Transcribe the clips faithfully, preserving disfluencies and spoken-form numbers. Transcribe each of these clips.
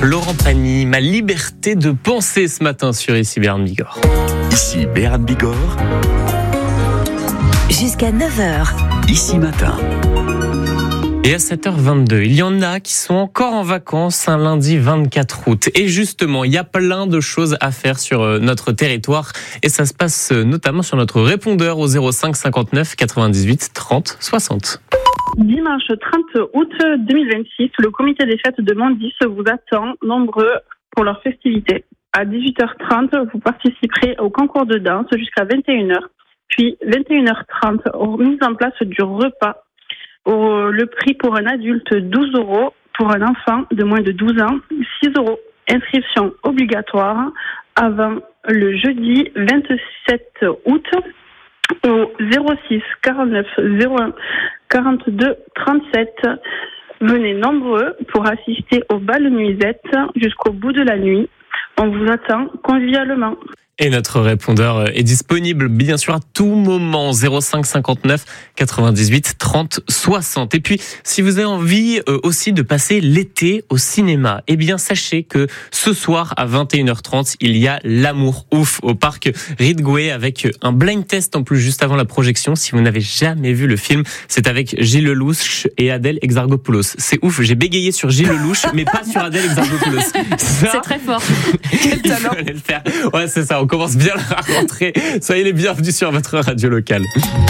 Laurent Pagny, ma liberté de penser ce matin sur Ici Béarn Bigorre. Ici Béarn Bigorre. Jusqu'à neuf heures. Ici Matin. Et à sept heures vingt-deux, il y en a qui sont encore en vacances un lundi vingt-quatre août. Et justement, il y a plein de choses à faire sur notre territoire. Et ça se passe notamment sur notre répondeur au zéro cinq cinquante-neuf quatre-vingt-dix-huit trente soixante. Dimanche trente août deux mille vingt-six, le comité des fêtes de Mondis vous attend nombreux pour leurs festivités. À dix-huit heures trente, vous participerez au concours de danse jusqu'à vingt et une heures. Puis vingt et une heures trente, mise en place du repas. Au, le prix pour un adulte, douze euros. Pour un enfant de moins de douze ans, six euros. Inscription obligatoire avant le jeudi vingt-sept août au zéro six quarante-neuf zéro un quarante-deux trente-sept. Venez nombreux pour assister au bal nuisette jusqu'au bout de la nuit. On vous attend convivialement. Et notre répondeur est disponible bien sûr à tout moment, zéro cinq cinquante-neuf quatre-vingt-dix-huit trente soixante. Et puis, si vous avez envie euh, aussi de passer l'été au cinéma, eh bien sachez que ce soir à vingt et une heures trente, il y a L'amour ouf au parc Ridgway avec un blind test en plus juste avant la projection. Si vous n'avez jamais vu le film, c'est avec Gilles Lelouch et Adèle Exarchopoulos. C'est ouf, j'ai bégayé sur Gilles Lelouch, mais pas sur Adèle Exarchopoulos. Ça, C'est très fort. Quel talent. Il fallait le faire. Ouais, c'est ça. On commence bien la rentrée. Soyez les bienvenus sur votre radio locale.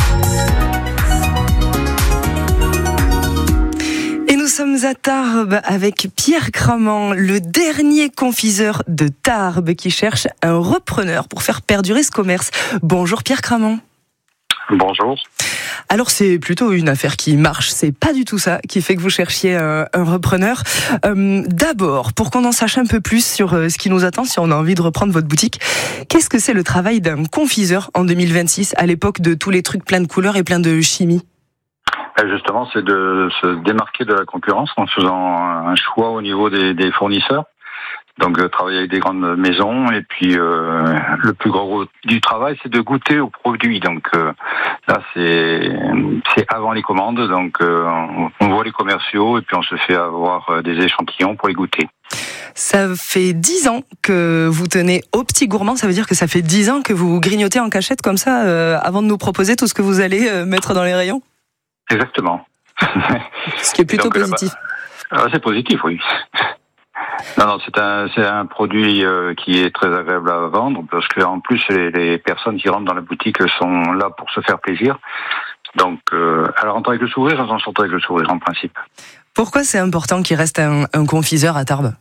Et nous sommes à Tarbes avec Pierre Cramant, le dernier confiseur de Tarbes qui cherche un repreneur pour faire perdurer ce commerce. Bonjour Pierre Cramant. Bonjour. Alors c'est plutôt une affaire qui marche, c'est pas du tout ça qui fait que vous cherchiez un, un repreneur. Euh, d'abord, pour qu'on en sache un peu plus sur euh, ce qui nous attend si on a envie de reprendre votre boutique, qu'est-ce que c'est le travail d'un confiseur en deux mille vingt-six, à l'époque de tous les trucs plein de couleurs et plein de chimie? Justement, c'est de se démarquer de la concurrence en faisant un choix au niveau des, des fournisseurs. Donc euh, travailler avec des grandes maisons et puis euh, le plus gros du travail c'est de goûter aux produits. Donc euh, là c'est c'est avant les commandes, donc euh, on, on voit les commerciaux et puis on se fait avoir des échantillons pour les goûter. Ça fait dix ans que vous tenez au Petit Gourmand, ça veut dire que ça fait dix ans que vous grignotez en cachette comme ça euh, avant de nous proposer tout ce que vous allez euh, mettre dans les rayons? Exactement. Ce qui est plutôt donc, positif. Là-bas, c'est positif, oui. Non, non, c'est un, c'est un produit euh, qui est très agréable à vendre parce que en plus les, les personnes qui rentrent dans la boutique sont là pour se faire plaisir. Donc, euh, elles rentrent avec le sourire, elles en sortent avec le sourire en principe. Pourquoi c'est important qu'il reste un, un confiseur à Tarbes?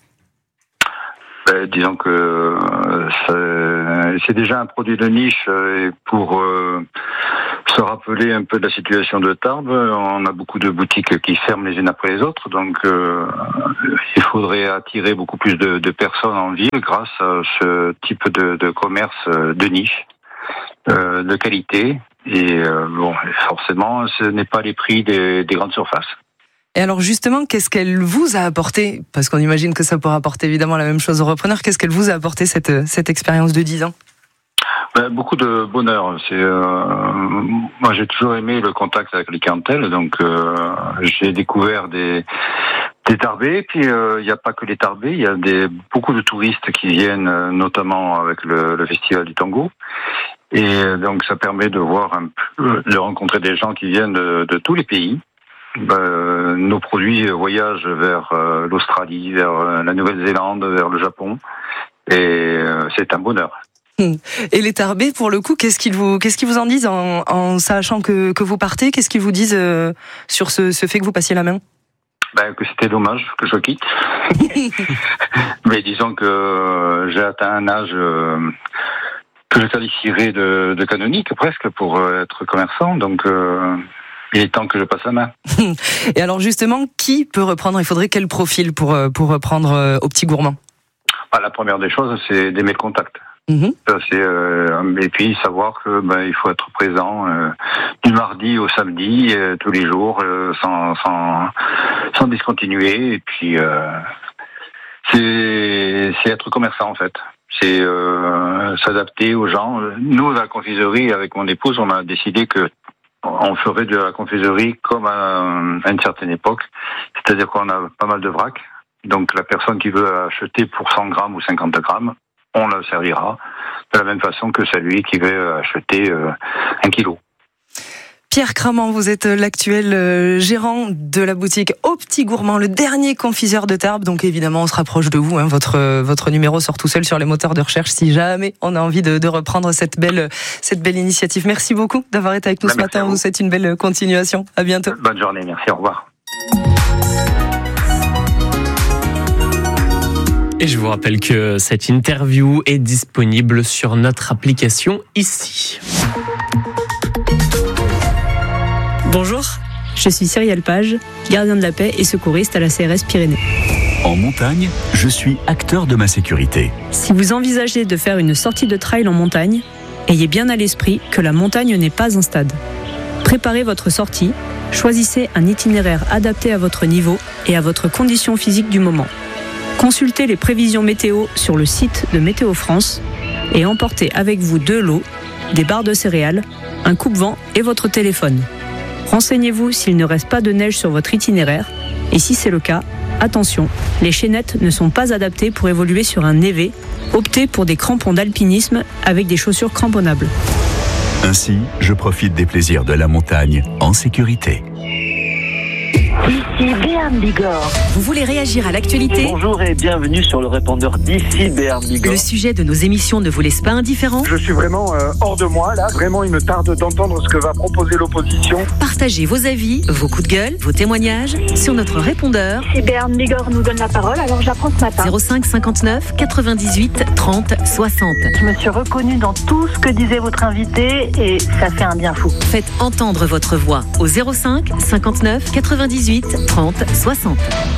Ben, disons que euh, c'est, c'est déjà un produit de niche et pour euh, se rappeler un peu de la situation de Tarbes, on a beaucoup de boutiques qui ferment les unes après les autres, donc euh, il faudrait attirer beaucoup plus de, de personnes en ville grâce à ce type de, de commerce de niche, euh, de qualité, et euh, bon, forcément, ce n'est pas les prix des, des grandes surfaces. Et alors justement, qu'est-ce qu'elle vous a apporté? Parce qu'on imagine que ça pourra apporter évidemment la même chose aux repreneurs. Qu'est-ce qu'elle vous a apporté cette, cette expérience de dix ans? Ben, beaucoup de bonheur. C'est, euh, moi, j'ai toujours aimé le contact avec les clientèles, donc euh, j'ai découvert des des Tarbais. Puis il euh, n'y a pas que les Tarbais, il y a des beaucoup de touristes qui viennent, notamment avec le, le festival du tango. Et donc ça permet de voir un peu, de rencontrer des gens qui viennent de, de tous les pays. Ben, nos produits voyagent vers euh, l'Australie, vers euh, la Nouvelle-Zélande, vers le Japon, et euh, c'est un bonheur. Et les Tarbais, pour le coup, qu'est-ce qu'ils vous, qu'est-ce qu'ils vous en disent en, en sachant que, que vous partez? Qu'est-ce qu'ils vous disent euh, sur ce, ce fait que vous passiez la main? Ben, que c'était dommage que je quitte. Mais disons que euh, j'ai atteint un âge euh, que je qualifierais de, de canonique presque pour euh, être commerçant, donc euh, il est temps que je passe la main. Et alors justement, qui peut reprendre? Il faudrait quel profil pour, pour reprendre au Petit Gourmand? Ah, la première des choses, c'est d'aimer le contact. Mmh. Ça, c'est, euh, et puis savoir que ben, il faut être présent euh, du mardi au samedi, euh, tous les jours, euh, sans, sans, sans discontinuer. Et puis, euh, c'est, c'est être commerçant en fait. C'est euh, s'adapter aux gens. Nous, à la confiserie, avec mon épouse, on a décidé que on ferait de la confiserie comme à, à une certaine époque, c'est-à-dire qu'on a pas mal de vrac. Donc la personne qui veut acheter pour cent grammes ou cinquante grammes, on la servira de la même façon que celui qui veut acheter euh, un kilo. Pierre Cramant, vous êtes l'actuel gérant de la boutique Au Petit Gourmand, le dernier confiseur de Tarbes. Donc évidemment, on se rapproche de vous. Hein. Votre votre numéro sort tout seul sur les moteurs de recherche si jamais on a envie de, de reprendre cette belle cette belle initiative. Merci beaucoup d'avoir été avec nous bah, ce matin. On vous souhaite une belle continuation. À bientôt. Bonne journée. Merci. Au revoir. Et je vous rappelle que cette interview est disponible sur notre application ici. Bonjour, je suis Cyrielle Page, gardien de la paix et secouriste à la C R S Pyrénées. En montagne, je suis acteur de ma sécurité. Si vous envisagez de faire une sortie de trail en montagne, ayez bien à l'esprit que la montagne n'est pas un stade. Préparez votre sortie, choisissez un itinéraire adapté à votre niveau et à votre condition physique du moment. Consultez les prévisions météo sur le site de Météo France et emportez avec vous de l'eau, des barres de céréales, un coupe-vent et votre téléphone. Renseignez-vous s'il ne reste pas de neige sur votre itinéraire et si c'est le cas, attention, les chaînettes ne sont pas adaptées pour évoluer sur un névé. Optez pour des crampons d'alpinisme avec des chaussures cramponnables. Ainsi, je profite des plaisirs de la montagne en sécurité. Ici Béarn Bigorre. Vous voulez réagir à l'actualité ? Bonjour et bienvenue sur le répondeur d'ici Béarn Bigorre. Le sujet de nos émissions ne vous laisse pas indifférent ? Je suis vraiment euh, hors de moi là. Vraiment, il me tarde d'entendre ce que va proposer l'opposition. Partagez vos avis, vos coups de gueule, vos témoignages sur notre répondeur. Si Béarn Bigorre nous donne la parole, alors j'apprends ce matin. zéro cinq cinquante-neuf quatre-vingt-dix-huit trente soixante. Je me suis reconnue dans tout ce que disait votre invité et ça fait un bien fou. Faites entendre votre voix au zéro cinq cinquante-neuf quatre-vingt-dix-huit trente soixante.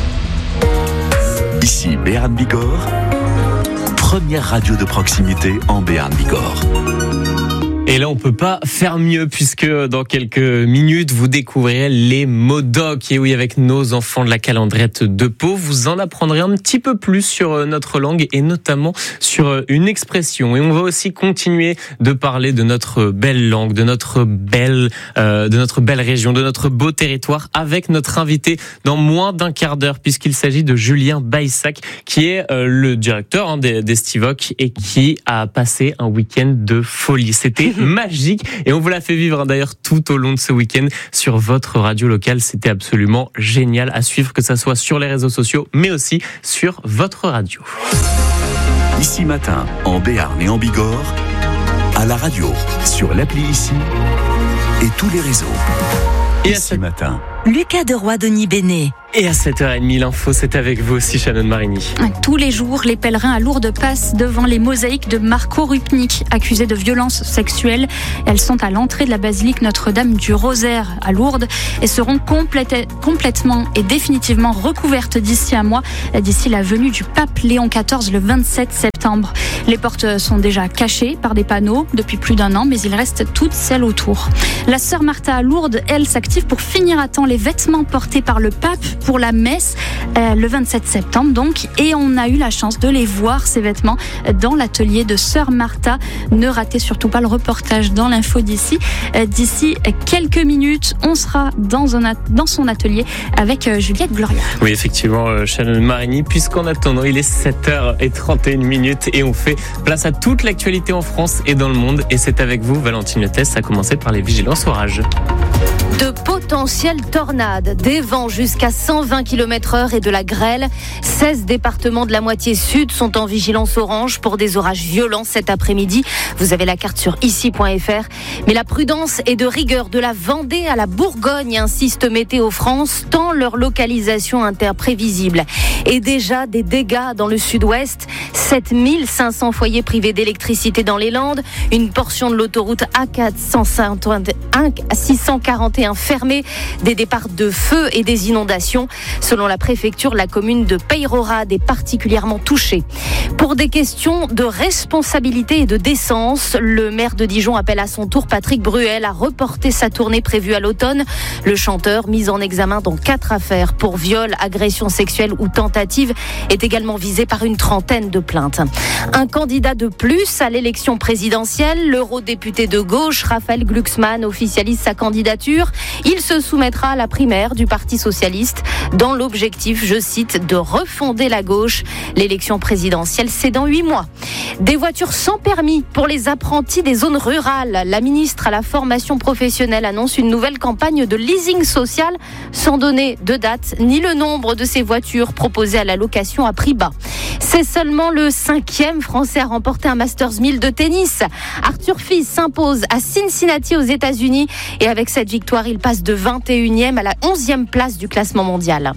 Ici Béarn Bigorre, première radio de proximité en Béarn Bigorre. Et là, on peut pas faire mieux puisque dans quelques minutes, vous découvrirez les mots-doc. Et oui, avec nos enfants de la calendrette de Pau, vous en apprendrez un petit peu plus sur notre langue et notamment sur une expression. Et on va aussi continuer de parler de notre belle langue, de notre belle, euh, de notre belle région, de notre beau territoire avec notre invité dans moins d'un quart d'heure puisqu'il s'agit de Julien Baissac qui est euh, le directeur hein, des, des Stivoc et qui a passé un week-end de folie. C'était magique et on vous l'a fait vivre hein, d'ailleurs tout au long de ce week-end sur votre radio locale. C'était absolument génial à suivre, que ça soit sur les réseaux sociaux mais aussi sur votre radio. Ici Matin, en Béarn et en Bigorre, à la radio, sur l'appli Ici et tous les réseaux. Et Ici cette... Matin. Lucas Deroy, Denis Bénet. Et à sept heures trente, l'info, c'est avec vous aussi, Shannon Marini. Tous les jours, les pèlerins à Lourdes passent devant les mosaïques de Marco Rupnik, accusé de violences sexuelles. Elles sont à l'entrée de la basilique Notre-Dame du Rosaire à Lourdes et seront complète, complètement et définitivement recouvertes d'ici un mois, d'ici la venue du pape Léon quatorze le vingt-sept septembre. Les portes sont déjà cachées par des panneaux depuis plus d'un an, mais il reste toutes celles autour. La sœur Martha à Lourdes, elle, s'active pour finir à temps les vêtements portés par le pape pour la messe euh, le vingt-sept septembre donc, et on a eu la chance de les voir, ces vêtements, dans l'atelier de sœur Martha. Ne ratez surtout pas le reportage dans l'info d'ici. Euh, d'ici quelques minutes, on sera dans, un, dans son atelier avec euh, Juliette Gloria. Oui, effectivement, euh, Shannon Marini, puisqu'en attendant, il est sept heures trente et une minutes et on fait place à toute l'actualité en France et dans le monde. Et c'est avec vous, Valentine Letès, à commencer par les vigilances orages. De potentielles tornades, des vents jusqu'à cent vingt kilomètres heure et de la grêle. seize départements de la moitié sud sont en vigilance orange pour des orages violents cet après-midi. Vous avez la carte sur ici point f r. Mais la prudence est de rigueur de la Vendée à la Bourgogne, insiste Météo France, tant leur localisation interprévisible. Et déjà des dégâts dans le sud-ouest. sept mille cinq cents foyers privés d'électricité dans les Landes. Une portion de l'autoroute A quatre cent six cent quarante et un fermée. Des départs de feu et des inondations. Selon la préfecture, la commune de Peyrehorade est particulièrement touchée. Pour des questions de responsabilité et de décence, le maire de Dijon appelle à son tour Patrick Bruel à reporter sa tournée prévue à l'automne. Le chanteur, mis en examen dans quatre affaires pour viol, agression sexuelle ou tentative, est également visé par une trentaine de plaintes. Un candidat de plus à l'élection présidentielle, l'eurodéputé de gauche, Raphaël Glucksmann, officialise sa candidature. Il Il se soumettra à la primaire du Parti socialiste dans l'objectif, je cite, de refonder la gauche. L'élection présidentielle, c'est dans huit mois. Des voitures sans permis pour les apprentis des zones rurales. La ministre à la formation professionnelle annonce une nouvelle campagne de leasing social sans donner de date ni le nombre de ces voitures proposées à la location à prix bas. C'est seulement le cinquième Français à remporter un Masters mille de tennis. Arthur Fils s'impose à Cincinnati aux États-Unis et avec cette victoire, il passe de vingt et unième à la onzième place du classement mondial.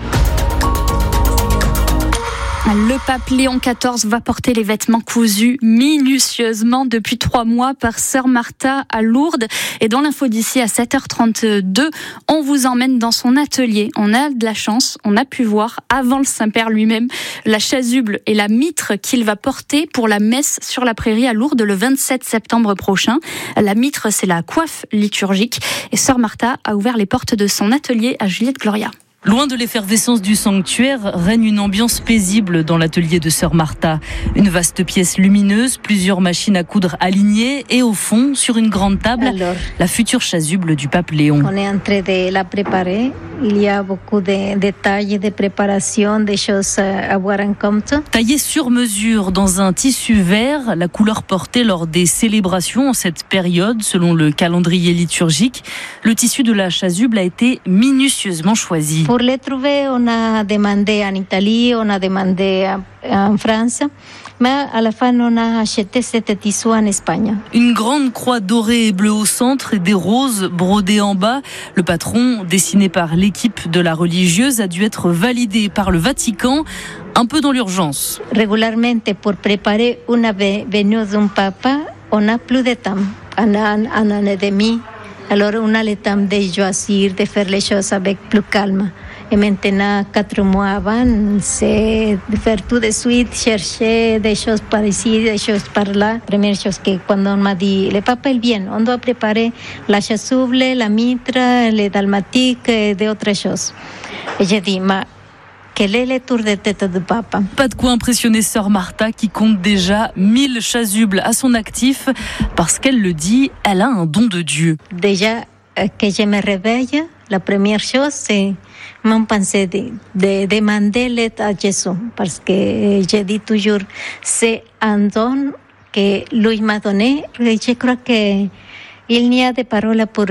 Le pape Léon quatorze va porter les vêtements cousus minutieusement depuis trois mois par Sœur Martha à Lourdes. Et dans l'info d'ici à sept heures trente-deux, on vous emmène dans son atelier. On a de la chance, on a pu voir avant le Saint-Père lui-même la chasuble et la mitre qu'il va porter pour la messe sur la prairie à Lourdes le vingt-sept septembre prochain. La mitre, c'est la coiffe liturgique. Et Sœur Martha a ouvert les portes de son atelier à Juliette Gloria. Loin de l'effervescence du sanctuaire, règne une ambiance paisible dans l'atelier de Sœur Martha. Une vaste pièce lumineuse, plusieurs machines à coudre alignées et au fond, sur une grande table, Alors, la future chasuble du pape Léon. On est en train de la préparer. Il y a beaucoup de détails de préparation, des choses à avoir en compte. Taillée sur mesure dans un tissu vert, la couleur portée lors des célébrations en cette période, selon le calendrier liturgique, le tissu de la chasuble a été minutieusement choisi. Pour les trouver, on a demandé en Italie, on a demandé en France, mais à la fin, on a acheté cet tissu en Espagne. Une grande croix dorée et bleue au centre et des roses brodées en bas. Le patron, dessiné par l'équipe de la religieuse, a dû être validé par le Vatican, un peu dans l'urgence. Régulièrement, pour préparer une venue d'un papa, on a plus de temps, un an, un an et demi. Alors, on a le temps de choisir, de faire les choses avec plus calme. Et maintenant, quatre mois avant, c'est de faire tout de suite, chercher des choses par ici, des choses par là. Première chose que quand on m'a dit, le papa est bien, on doit préparer la chasuble, la mitre, les dalmatiques et d'autres choses. Et j'ai dit, ma quel est le tour de tête du papa? Pas de quoi impressionner Sœur Martha qui compte déjà mille chasubles à son actif parce qu'elle le dit, elle a un don de Dieu. Déjà que je me réveille, la première chose c'est mon pensée de, de demander l'aide à Jésus parce que je dis toujours c'est un don que lui m'a donné. Je crois que il n'y a de paroles pour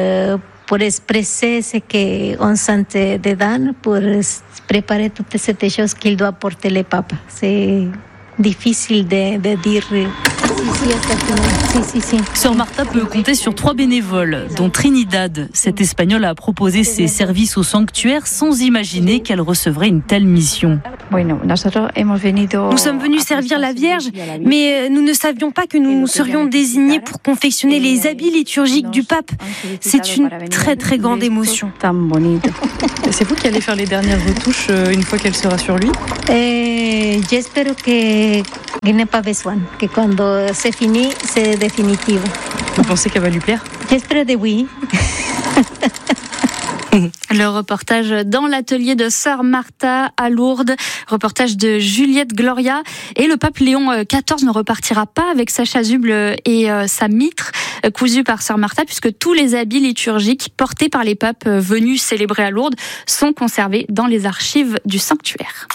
pour exprimer ce qu'on sent dedans, pour préparer toutes ces choses qu'il doit porter le pape. C'est difficile de, de dire. Si, si, si. Sœur Martha peut compter sur trois bénévoles, dont Trinidad. Cette Espagnole a proposé ses services au sanctuaire sans imaginer qu'elle recevrait une telle mission. Nous sommes venus servir la Vierge, mais nous ne savions pas que nous serions désignés pour confectionner les habits liturgiques du pape. C'est une très très grande émotion. C'est vous qui allez faire les dernières retouches une fois qu'elle sera sur lui? Eh, j'espère que qu'il n'y a pas besoin, que quand c'est fini, c'est définitif. Vous pensez qu'elle va lui plaire? J'espère que oui. Le reportage dans l'atelier de Sœur Martha à Lourdes, reportage de Juliette Gloria. Et le pape Léon quatorze ne repartira pas avec sa chasuble et sa mitre cousue par Sœur Martha, puisque tous les habits liturgiques portés par les papes venus célébrer à Lourdes sont conservés dans les archives du sanctuaire.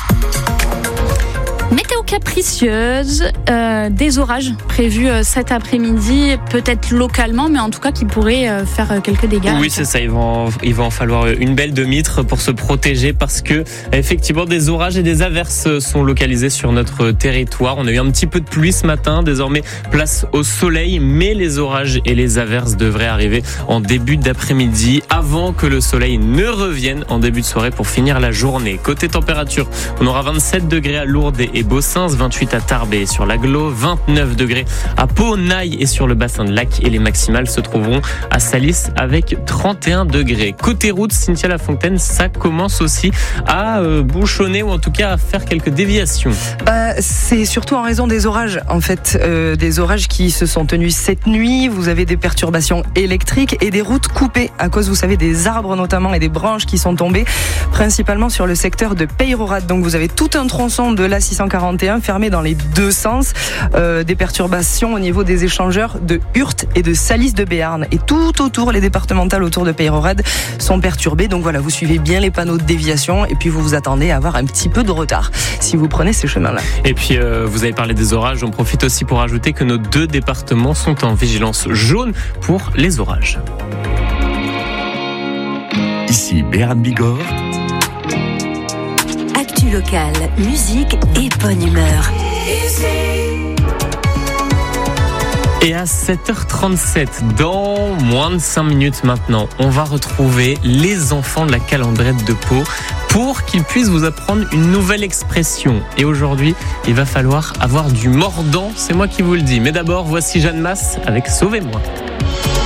Météo capricieuse, euh, des orages prévus euh, cet après-midi, peut-être localement, mais en tout cas qui pourraient euh, faire euh, quelques dégâts. Oui, c'est ça, il va, en, il va en falloir une belle de mitre pour se protéger parce que effectivement des orages et des averses sont localisés sur notre territoire. On a eu un petit peu de pluie ce matin, désormais place au soleil, mais les orages et les averses devraient arriver en début d'après-midi avant que le soleil ne revienne en début de soirée pour finir la journée. Côté température, on aura vingt-sept degrés à Lourdes et Bossins, vingt-huit à Tarbes et sur l'Aglo, vingt-neuf degrés à Pau, Naï et sur le bassin de Lac, et les maximales se trouveront à Salis avec trente et un degrés. Côté route, Cynthia Lafontaine, ça commence aussi à euh, bouchonner ou en tout cas à faire quelques déviations. Bah, c'est surtout en raison des orages en fait, euh, des orages qui se sont tenus cette nuit. Vous avez des perturbations électriques et des routes coupées à cause, vous savez, des arbres notamment et des branches qui sont tombées, principalement sur le secteur de Peyrehorade. Donc vous avez tout un tronçon de l'A six cent quarante et un bien fermé dans les deux sens. Euh, des perturbations au niveau des échangeurs de Hurt et de Salis de Béarn. Et tout autour, les départementales autour de Peyrehorade sont perturbées. Donc voilà, vous suivez bien les panneaux de déviation et puis vous vous attendez à avoir un petit peu de retard si vous prenez ces chemins-là. Et puis euh, vous avez parlé des orages, on profite aussi pour ajouter que nos deux départements sont en vigilance jaune pour les orages. Ici Béarn Bigorre. Actu locale, musique et bonne humeur. Et à sept heures trente-sept, dans moins de cinq minutes maintenant, on va retrouver les enfants de la Calandrette de Pau pour qu'ils puissent vous apprendre une nouvelle expression. Et aujourd'hui, il va falloir avoir du mordant, c'est moi qui vous le dis. Mais d'abord, voici Jeanne Masse avec Sauvez-moi.